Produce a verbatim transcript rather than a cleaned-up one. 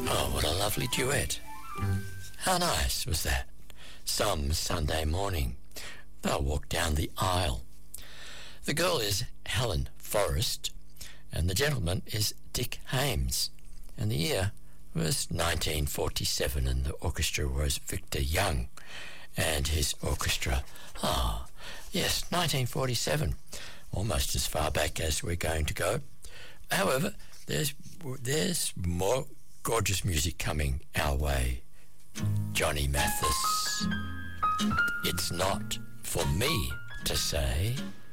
Oh, what a lovely duet. How nice was that? Some Sunday morning, they'll walk down the aisle. The girl is Helen Forrest, and the gentleman is Dick Hames. And the year was nineteen forty-seven, and the orchestra was Victor Young and his orchestra. Ah, yes, nineteen forty-seven, almost as far back as we're going to go. However, there's there's more gorgeous music coming our way. Johnny Mathis. It's not for me to say.